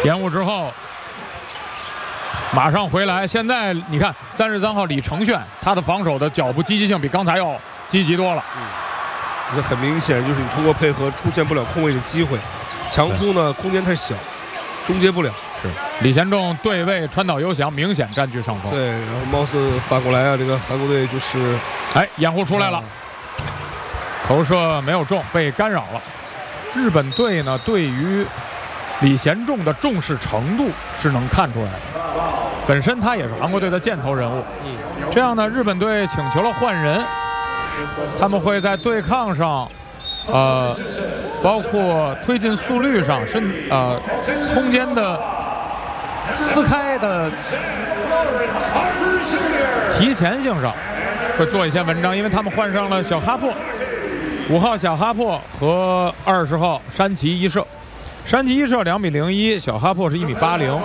延误之后，马上回来。现在你看33号李承铉，他的防守的脚步积极性比刚才要积极多了。 这很明显就是你通过配合出现不了空位的机会，强突呢空间太小，终结不了。 是李贤仲对位川岛优翔，明显占据上风。 对，然后貌似反过来啊，这个韩国队就是掩护出来了，投射没有中，被干扰了。日本队呢，对于李贤仲的重视程度是能看出来的。本身他也是韩国队的箭头人物。这样呢，日本队请求了换人，他们会在对抗上，包括推进速率上，空间的撕开的提前性上，会做一些文章，因为他们换上了小哈珀，5号小哈珀和20号山崎一射。山崎一射2米01，小哈珀是1米80。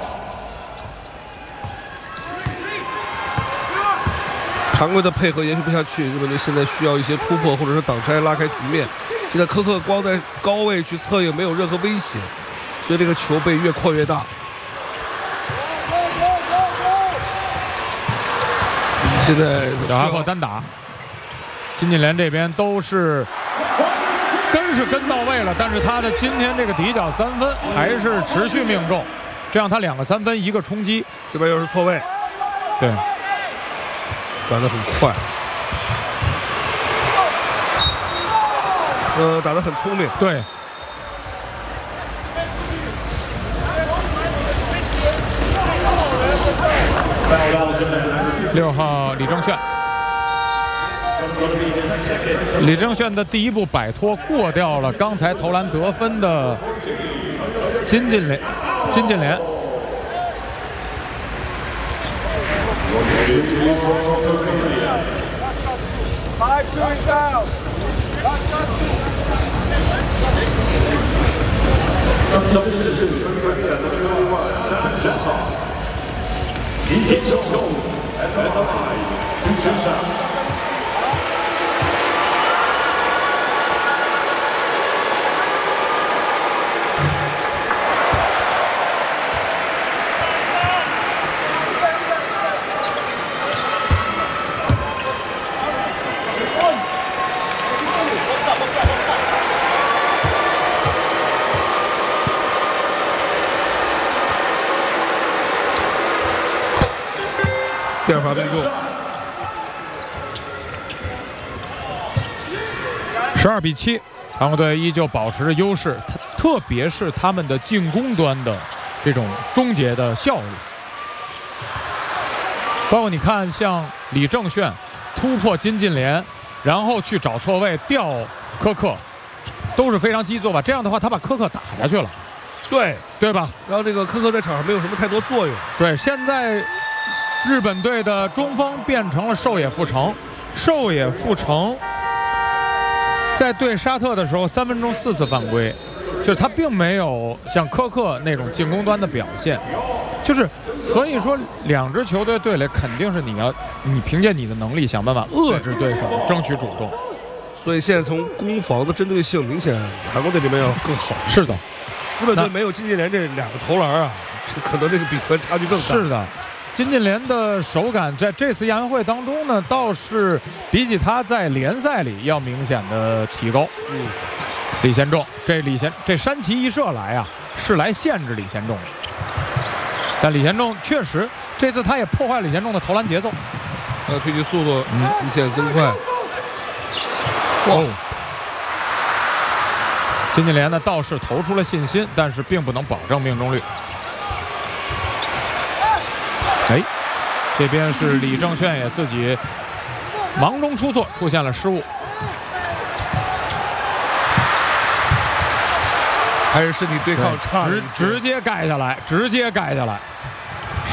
常规的配合延续不下去，日本队现在需要一些突破，或者是挡拆拉开局面。现在科克光在高位去策应没有任何威胁，所以这个球被越扩越大。现在小哈珀单打，金近廉这边都是跟到位了，但是他的今天这个底角3分还是持续命中，这样他2个3分1个冲击。 这边又是错位， 对， 转得很快，打得很聪明。 对。6号李正铉，李正铉的第一步摆脱过掉了刚才投篮得分的金近廉。 第二罚命中 ，12比7，韩国队依旧保持着优势，特别是他们的进攻端的这种终结的效率。包括你看，像李正铉突破金近廉，然后去找错位吊科克，都是非常积极做法。这样的话，他把科克打下去了，对吧？ 然后这个科克在场上没有什么太多作用。 对，现在日本队的中锋变成了狩野富成，狩野富成在对沙特的时候3分钟4次犯规，就是他并没有像科克那种进攻端的表现，就是所以说两支球队对垒肯定是你凭借你的能力想办法遏制对手，争取主动。 所以现在从攻防的针对性明显韩国队这边要更好。 是的， 日本队没有金近廉这2个投篮啊，可能这个比分差距更大。 是的。金近廉的手感在这次亚运会当中呢，倒是比起他在联赛里要明显的提高。李贤仲，这山崎一射来啊，是来限制李贤仲的。但李贤仲确实这次他也破坏李贤仲的投篮节奏， 推进速度明显增快。 金近廉呢倒是投出了信心，但是并不能保证命中率。这边是李正铉也自己忙中出错，出现了失误， 还是身体对抗差， 直接盖下来。